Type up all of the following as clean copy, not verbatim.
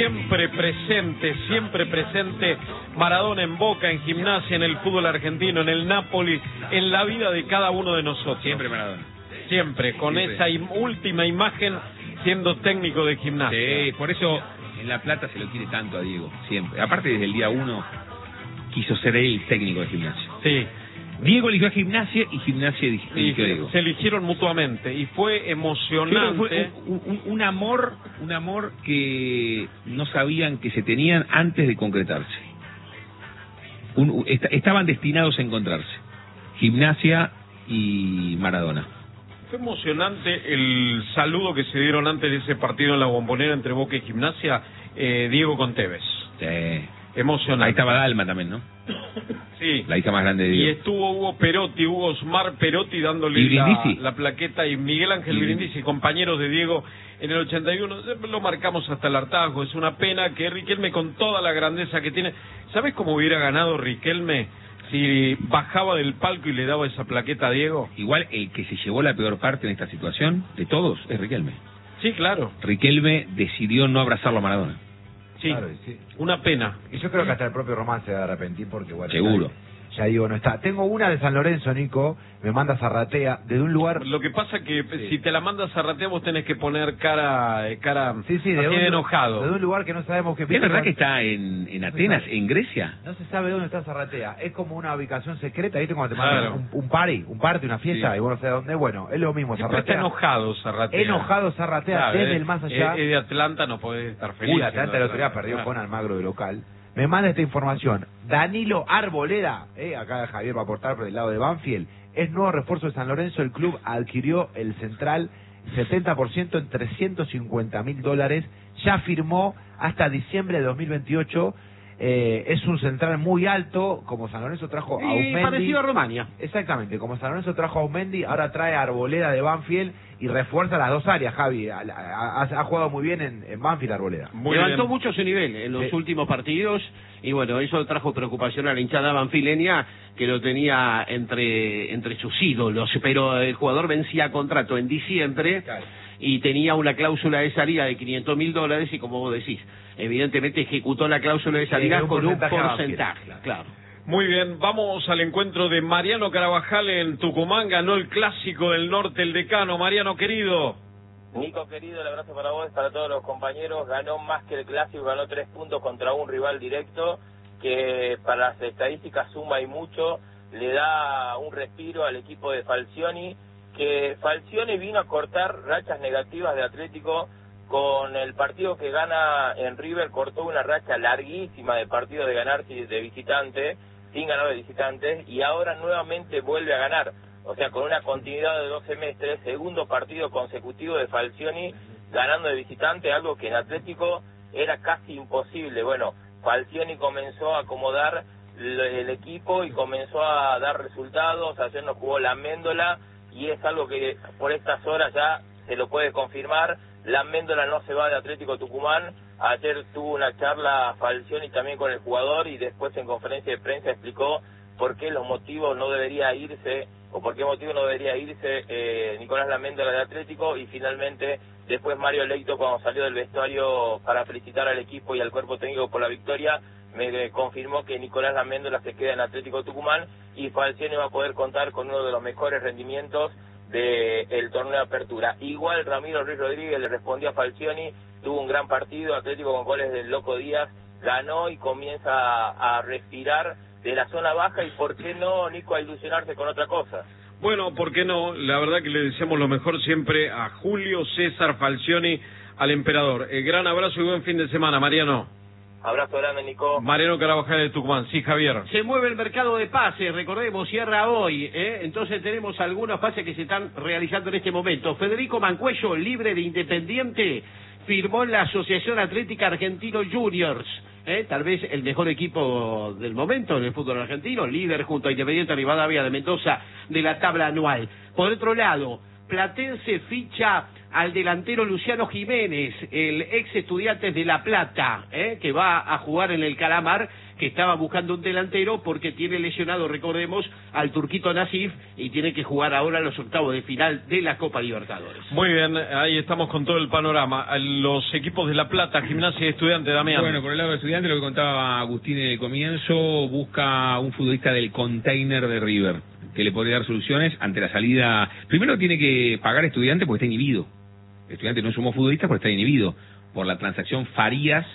siempre presente Maradona en Boca, en Gimnasia, en el fútbol argentino, en el Napoli, en la vida de cada uno de nosotros. Siempre Maradona. Siempre, con esa última imagen siendo técnico de Gimnasia. Sí, por eso en La Plata se lo quiere tanto a Diego, siempre. Aparte, desde el día 1 quiso ser él técnico de Gimnasia. Sí. Diego eligió a Gimnasia y Gimnasia eligió a Diego. Se eligieron mutuamente y fue emocionante. Fue un amor que no sabían que se tenían antes de concretarse. Estaban destinados a encontrarse. Gimnasia y Maradona. Fue emocionante el saludo que se dieron antes de ese partido en la Bombonera entre Boca y Gimnasia, Diego con Tevez. Sí. Emocionante. Ahí estaba Dalma también, ¿no? Sí. La hija más grande de Diego. Y estuvo Hugo Osmar Perotti dándole la plaqueta, y Miguel Ángel Brindisi, compañeros de Diego en el 81. Lo marcamos hasta el hartazgo. Es una pena que Riquelme, con toda la grandeza que tiene... ¿Sabes cómo hubiera ganado Riquelme si bajaba del palco y le daba esa plaqueta a Diego? Igual el que se llevó la peor parte en esta situación de todos es Riquelme. Sí, claro. Riquelme decidió no abrazarlo a Maradona. Sí, claro, sí, una pena. Y yo creo que hasta el propio Román se va a arrepentir porque, bueno... Seguro. Ya digo, no está. Tengo una de San Lorenzo, Nico, me manda Zarratea, desde un lugar... Lo que pasa que si te la manda Zarratea vos tenés que poner cara sí, de enojado. De un lugar que no sabemos qué... ¿Es verdad que está en Atenas, en Grecia? No se sabe dónde está Zarratea. Es como una ubicación secreta, ¿viste? Cuando te mandan un party, una fiesta, y vos no sabés dónde. Bueno, es lo mismo, Zarratea. Está enojado Zarratea. Enojado Zarratea, desde el más allá. Es de Atlanta, no podés estar feliz. Atlanta el otro día perdió con Almagro de local. Me manda esta información. Danilo Arboleda, acá Javier va a aportar por el lado de Banfield, es nuevo refuerzo de San Lorenzo. El club adquirió el central 70% en $350.000. Ya firmó hasta diciembre de 2028. Es un central muy alto, como San Lorenzo trajo a Aumendi. Parecido a Romania. Exactamente, como San Lorenzo trajo a Aumendi, ahora trae a Arboleda de Banfield y refuerza las dos áreas, Javi. Ha jugado muy bien en Banfield Arboleda. Levantó mucho su nivel en los últimos partidos y bueno, eso trajo preocupación a la hinchada banfileña, que lo tenía entre sus ídolos, pero el jugador vencía contrato en diciembre. Claro. Y tenía una cláusula de salida de $500.000 y, como vos decís, evidentemente ejecutó la cláusula de salida con un porcentaje, claro. Muy bien, vamos al encuentro de Mariano Carabajal en Tucumán. Ganó el Clásico del Norte, el decano. Mariano, querido. Nico, querido, el abrazo para vos, para todos los compañeros. Ganó más que el Clásico, ganó 3 puntos contra un rival directo que para las estadísticas suma y mucho. Le da un respiro al equipo de Falcioni, que Falcioni vino a cortar rachas negativas de Atlético. Con el partido que gana en River, cortó una racha larguísima de partidos de ganar de visitante, sin ganar de visitantes, y ahora nuevamente vuelve a ganar. O sea, con una continuidad de 2 semestres, segundo partido consecutivo de Falcioni ganando de visitante, algo que en Atlético era casi imposible. Bueno, Falcioni comenzó a acomodar el equipo y comenzó a dar resultados. Ayer nos jugó la Méndola, y es algo que por estas horas ya se lo puede confirmar. La Méndola no se va de Atlético Tucumán. Ayer tuvo una charla Falcioni también con el jugador, y después en conferencia de prensa explicó por qué los motivos no debería irse, o por qué motivo no debería irse Nicolás La Méndola de Atlético. Y finalmente después Mario Leito, cuando salió del vestuario para felicitar al equipo y al cuerpo técnico por la victoria, me confirmó que Nicolás La Méndola se queda en Atlético Tucumán, y Falcioni va a poder contar con uno de los mejores rendimientos del torneo de apertura. Igual Ramiro Ruiz Rodríguez le respondió a Falcioni, tuvo un gran partido. Atlético, con goles del Loco Díaz, ganó y comienza a respirar de la zona baja, y por qué no, Nico, a ilusionarse con otra cosa. Bueno, ¿por qué no? La verdad que le deseamos lo mejor siempre a Julio César Falcioni, al emperador. Gran abrazo y buen fin de semana, Mariano. Abrazo grande, Nico. Mariano Carabajal de Tucumán. Sí, Javier. Se mueve el mercado de pases, recordemos, cierra hoy, entonces tenemos algunos pases que se están realizando en este momento. Federico Mancuello, libre de Independiente, firmó en la Asociación Atlética Argentino Juniors, tal vez el mejor equipo del momento en el fútbol argentino, líder junto a Independiente Rivadavia de Mendoza de la tabla anual. Por otro lado, Platense ficha al delantero Luciano Jiménez, el ex Estudiantes de La Plata, que va a jugar en el Calamar, que estaba buscando un delantero porque tiene lesionado, recordemos, al turquito Nasif y tiene que jugar ahora los octavos de final de la Copa Libertadores. Muy bien, ahí estamos con todo el panorama. Los equipos de La Plata, Gimnasia y Estudiantes, Damián. Bueno, por el lado de Estudiantes, lo que contaba Agustín en el comienzo, busca un futbolista del container de River, que le podría dar soluciones ante la salida. Primero tiene que pagar Estudiantes porque está inhibido. Estudiantes no somos futbolistas porque está inhibido por la transacción Farías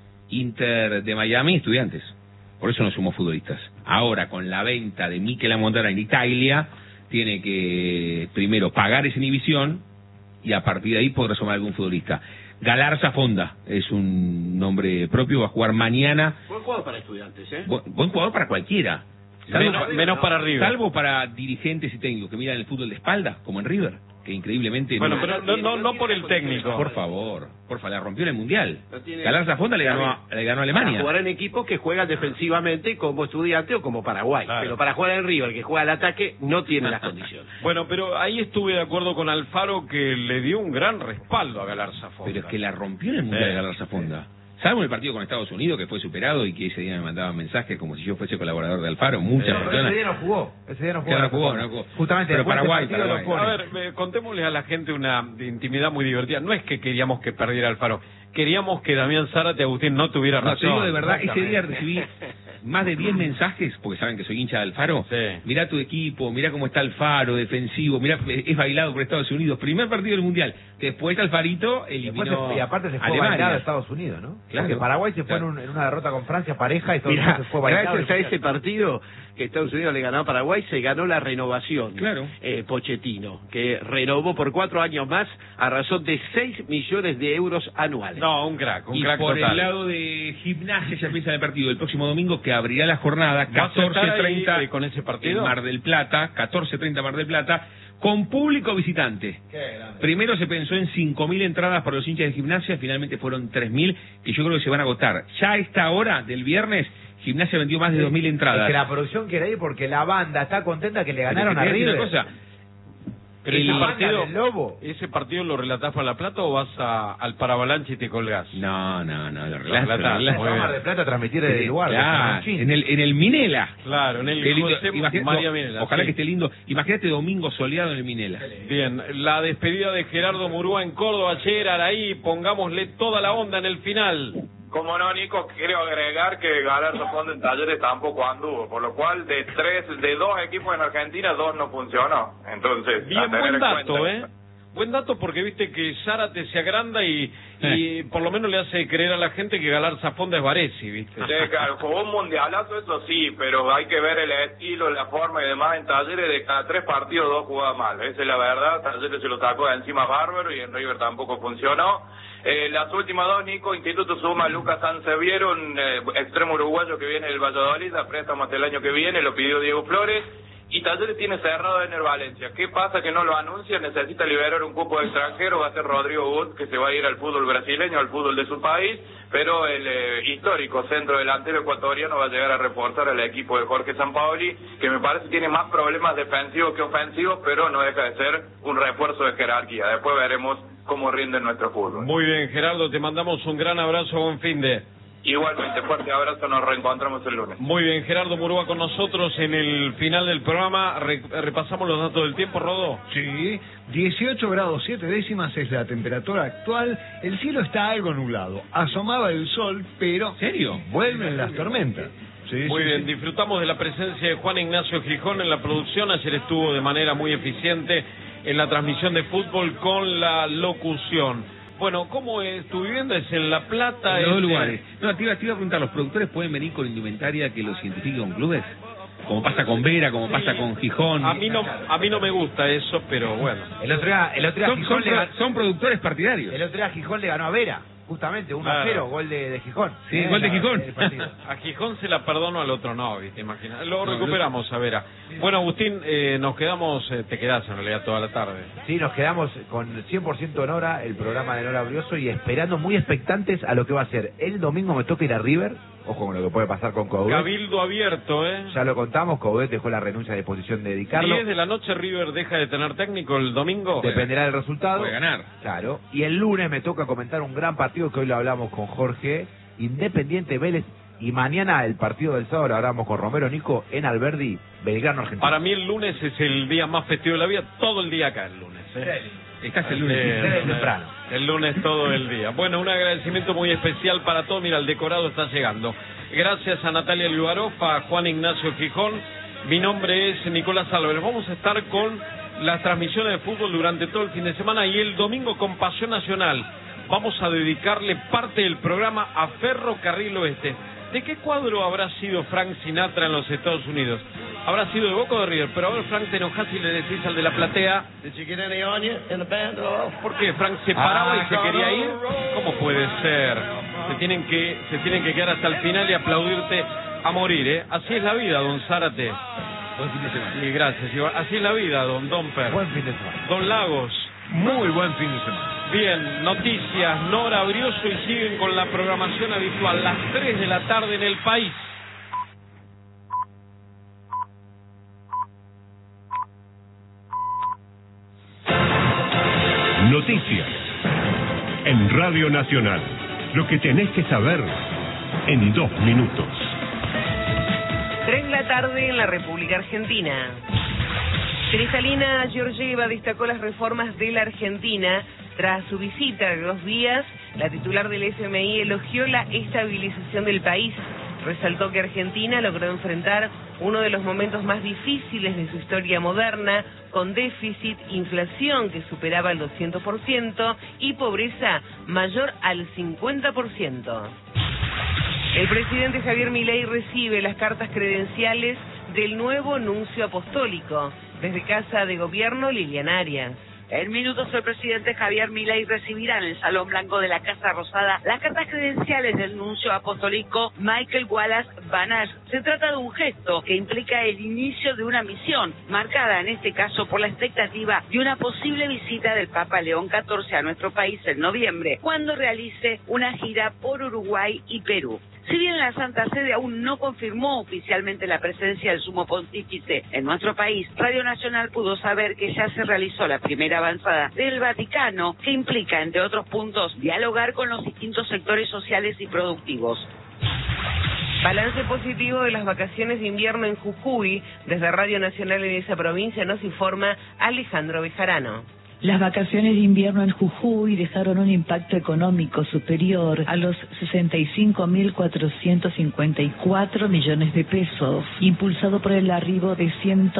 Inter de Miami, Estudiantes. Por eso no somos futbolistas. Ahora, con la venta de Mikel Montara en Italia, tiene que primero pagar esa inhibición y a partir de ahí podrá sumar algún futbolista. Galarza Fonda es un nombre propio, va a jugar mañana. Buen jugador para Estudiantes, ¿eh? Buen jugador para cualquiera. Menos para River. Salvo para dirigentes y técnicos que miran el fútbol de espalda, como en River, que increíblemente... Bueno, pero no por el técnico. Por favor, la rompió en el Mundial. No tiene... Galarza Fonda le ganó a Alemania. Para jugar en equipos que juegan defensivamente como Estudiante o como Paraguay. Claro. Pero para jugar en River, que juega al ataque, no tiene las condiciones. Bueno, pero ahí estuve de acuerdo con Alfaro, que le dio un gran respaldo a Galarza Fonda. Pero es que la rompió en el Mundial Galarza Fonda. Salvo el partido con Estados Unidos, que fue superado y que ese día me mandaban mensajes como si yo fuese colaborador de Alfaro, muchas personas. Ese día no jugó. No jugó. Justamente, pero Paraguay. A ver, contémosle a la gente una intimidad muy divertida. No es que queríamos que perdiera Alfaro, queríamos que Damián Zárate, Agustín, no tuviera razón. No, te digo de verdad, ese día recibí más de 10 mensajes, porque saben que soy hincha de Alfaro. Sí. Mirá tu equipo, mirá cómo está Alfaro, defensivo, mirá, es bailado por Estados Unidos, primer partido del Mundial. Después Alfarito eliminó y aparte se fue Alemania. bailado a Estados Unidos, ¿no? Claro. Porque Paraguay se fue Claro. en una derrota con Francia pareja y Estados Unidos se fue bailado. Gracias a ese partido que Estados Unidos le ganó a Paraguay, se ganó la renovación. Claro. Pochettino, que renovó por 4 años más a razón de 6 millones de euros anuales. No, un crack Y por total. el lado de Gimnasia ya empieza el partido del próximo domingo, que abrirá la jornada ¿Vas a estar ahí, 14:30 con ese partido? en Mar del Plata, 14:30 Mar del Plata, con público visitante. Primero se pensó en 5.000 entradas para los hinchas de Gimnasia, finalmente fueron 3.000, que yo creo que se van a agotar. Ya a esta hora del viernes, Gimnasia vendió más de 2.000 entradas. Es que la producción quiere ir porque la banda está contenta que le ganaron a Pero te voy a River. decir una cosa, Pero ¿ese partido lo relatás para La Plata o vas al Paravalanche y te colgás? No, lo relatás, relato. muy bien. Mar del Plata transmitir desde el lugar. Claro, de en el Minela. Claro, en el Qué lindo. José Imagínate- María Minela. Ojalá sí. que esté lindo. Imagínate domingo soleado en el Minela. Bien, la despedida de Gerardo Murúa en Córdoba ayer, Araí, pongámosle toda la onda en el final. Como no, Nico, quiero agregar que Galarza Fonda en Talleres tampoco anduvo, por lo cual de 2 equipos en Argentina, 2 no funcionó. Entonces, Bien, a tener buen en dato, cuenta. Buen dato porque viste que Zárate se agranda y por lo menos le hace creer a la gente que Galarza Fonda es Baresi, viste. Sí, claro, jugó un mundialazo, eso sí, pero hay que ver el estilo, la forma y demás. En Talleres de cada 3 partidos 2 jugaba mal, esa es la verdad. Talleres se lo sacó de encima bárbaro y en River tampoco funcionó. Las últimas 2, Nico, Instituto suma a Lucas Sanseviero, un extremo uruguayo que viene del Valladolid, a préstamo hasta el año que viene, lo pidió Diego Flores. Y Talleres tiene cerrado en el Valencia. ¿Qué pasa que no lo anuncia? Necesita liberar un cupo de extranjero. Va a ser Rodrigo Wood, que se va a ir al fútbol brasileño, al fútbol de su país. Pero el histórico centro delantero ecuatoriano va a llegar a reforzar al equipo de Jorge Sampaoli, que me parece tiene más problemas defensivos que ofensivos, pero no deja de ser un refuerzo de jerarquía. Después veremos cómo rinde nuestro fútbol. Muy bien, Gerardo, te mandamos un gran abrazo, buen fin de... Igualmente, fuerte abrazo, nos reencontramos el lunes. Muy bien, Gerardo Murúa con nosotros en el final del programa. Repasamos los datos del tiempo, Rodó. Sí, 18 grados 7 décimas es la temperatura actual. El cielo está algo nublado. Asomaba el sol, pero... ¿En serio? Vuelven las tormentas. Sí, Muy sí, bien, sí. disfrutamos de la presencia de Juan Ignacio Gijón en la producción. Ayer estuvo de manera muy eficiente en la transmisión de fútbol con la locución. Bueno, ¿cómo es tu vivienda? ¿Es en La Plata? En los dos ¿Es lugares. No, te iba a preguntar, ¿los productores pueden venir con indumentaria que los identifique con clubes? Como pasa con Vera, como pasa con Gijón. A mí no me gusta eso, pero bueno. El otro día Gijón son productores partidarios. El otro día Gijón le ganó a Vera, justamente, 1-0, Claro. gol de Gijón. Sí, gol de Gijón. El partido. A Gijón se la perdono, al otro no, ¿viste? Imagina. Lo recuperamos, a Vera. Bueno, Agustín, nos quedamos, te quedás en realidad toda la tarde. Sí, nos quedamos con 100% Nora, el programa de Nora Brioso, y esperando muy expectantes a lo que va a ser. El domingo me toca ir a River, Ojo con lo que puede pasar con Coudet. Cabildo abierto, Ya lo contamos, Coudet dejó la renuncia de disposición de dedicarlo. 10 de la noche River deja de tener técnico el domingo. Dependerá del resultado. Puede ganar. Claro. Y el lunes me toca comentar un gran partido que hoy lo hablamos con Jorge. Independiente Vélez. Y mañana el partido del sábado lo hablamos con Romero Nico en Alberdi, Belgrano, Argentina. Para mí el lunes es el día más festivo de la vida, todo el día acá el lunes. Estás el lunes. Desde temprano. El lunes todo el día. Bueno, un agradecimiento muy especial para todos. Mira, el decorado está llegando. Gracias a Natalia Liubarov, a Juan Ignacio Gijón. Mi nombre es Nicolás Álvarez. Vamos a estar con las transmisiones de fútbol durante todo el fin de semana y el domingo con Pasión Nacional. Vamos a dedicarle parte del programa a Ferrocarril Oeste. ¿De qué cuadro habrá sido Frank Sinatra en los Estados Unidos? Habrá sido de Boca o de River, pero a ver, Frank, te enojás y le decís al de la platea. ¿Por qué? Frank se paraba y se quería ir. ¿Cómo puede ser? Se tienen que quedar hasta el final y aplaudirte a morir, ¿eh? Así es la vida, don Zárate. Buen fin de semana. Y gracias, Iván. Así es la vida, don Domper. Buen fin de semana. Don Lagos. Muy buen fin de semana. Bien, noticias, Nora Brioso y siguen con la programación habitual, las 3 de la tarde en el país. Noticias en Radio Nacional. Lo que tenés que saber en 2 minutos. 3 de la tarde en la República Argentina. Cristalina Georgieva destacó las reformas de la Argentina. Tras su visita de 2 días, la titular del FMI elogió la estabilización del país. Resaltó que Argentina logró enfrentar uno de los momentos más difíciles de su historia moderna, con déficit, inflación que superaba el 200% y pobreza mayor al 50%. El presidente Javier Milei recibe las cartas credenciales del nuevo nuncio apostólico. Desde Casa de Gobierno, Liliana Arias. En minutos el presidente Javier Milei recibirá en el Salón Blanco de la Casa Rosada las cartas credenciales del nuncio apostólico Michael Wallace Van Asch. Se trata de un gesto que implica el inicio de una misión, marcada en este caso por la expectativa de una posible visita del Papa León XIV a nuestro país en noviembre, cuando realice una gira por Uruguay y Perú. Si bien la Santa Sede aún no confirmó oficialmente la presencia del Sumo Pontífice en nuestro país, Radio Nacional pudo saber que ya se realizó la primera avanzada del Vaticano, que implica, entre otros puntos, dialogar con los distintos sectores sociales y productivos. Balance positivo de las vacaciones de invierno en Jujuy. Desde Radio Nacional en esa provincia nos informa Alejandro Bejarano. Las vacaciones de invierno en Jujuy dejaron un impacto económico superior a los 65.454 millones de pesos, impulsado por el arribo de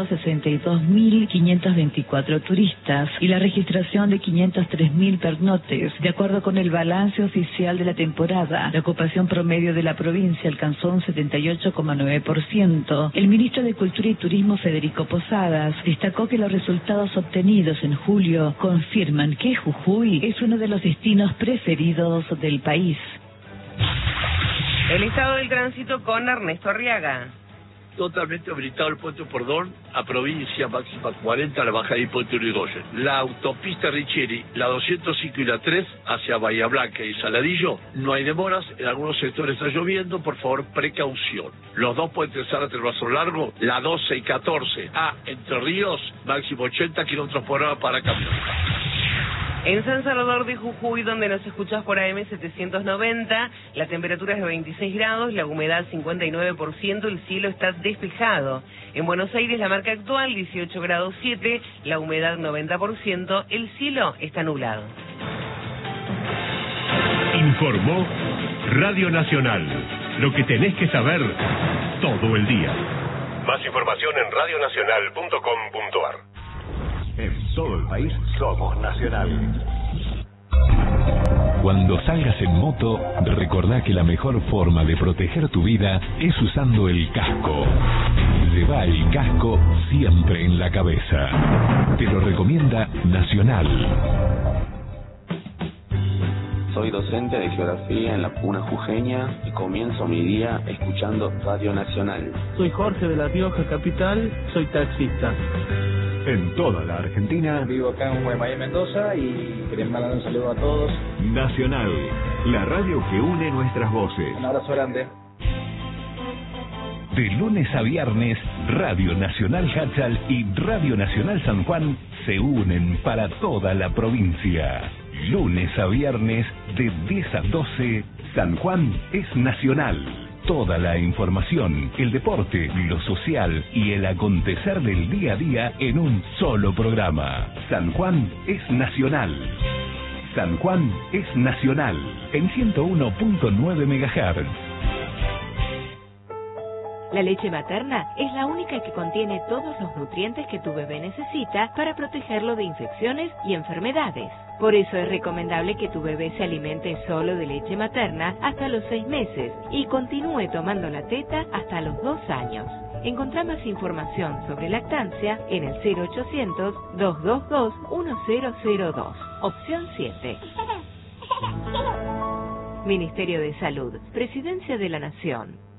162.524 turistas y la registración de 503.000 pernotes. De acuerdo con el balance oficial de la temporada, la ocupación promedio de la provincia alcanzó un 78,9%. El ministro de Cultura y Turismo, Federico Posadas, destacó que los resultados obtenidos en julio confirman que Jujuy es uno de los destinos preferidos del país. El estado del tránsito con Ernesto Arriaga. Totalmente habilitado el puente Pordón a provincia máxima 40 a la bajada de Puente Urigoyen. La autopista Richieri, la 205 y la 3 hacia Bahía Blanca y Saladillo, no hay demoras, en algunos sectores está lloviendo, por favor precaución. Los 2 puentes Zárate el Vaso Largo, la 12 y 14 a Entre Ríos, máximo 80 kilómetros por hora para camiones. En San Salvador de Jujuy, donde nos escuchás por AM 790, la temperatura es de 26 grados, la humedad 59%, el cielo está despejado. En Buenos Aires, la marca actual 18 grados 7, la humedad 90%, el cielo está nublado. Informó Radio Nacional. Lo que tenés que saber todo el día. Más información en radionacional.com.ar. En todo el país somos Nacional. Cuando salgas en moto, recordá que la mejor forma de proteger tu vida es usando el casco. Lleva el casco siempre en la cabeza. Te lo recomienda Nacional. Soy docente de geografía en la Puna Jujeña y comienzo mi día escuchando Radio Nacional. Soy Jorge de La Rioja Capital, soy taxista. En toda la Argentina. Vivo acá en Guaymallén, Mendoza, y queremos mandar un saludo a todos. Nacional, la radio que une nuestras voces. Un abrazo grande. De lunes a viernes, Radio Nacional Hachal y Radio Nacional San Juan se unen para toda la provincia. Lunes a viernes, de 10 a 12, San Juan es nacional. Toda la información, el deporte, lo social y el acontecer del día a día en un solo programa. San Juan es nacional. San Juan es nacional, en 101.9 MHz. La leche materna es la única que contiene todos los nutrientes que tu bebé necesita para protegerlo de infecciones y enfermedades. Por eso es recomendable que tu bebé se alimente solo de leche materna hasta los 6 meses y continúe tomando la teta hasta los 2 años. Encontrá más información sobre lactancia en el 0800-222-1002. Opción 7. Ministerio de Salud, Presidencia de la Nación.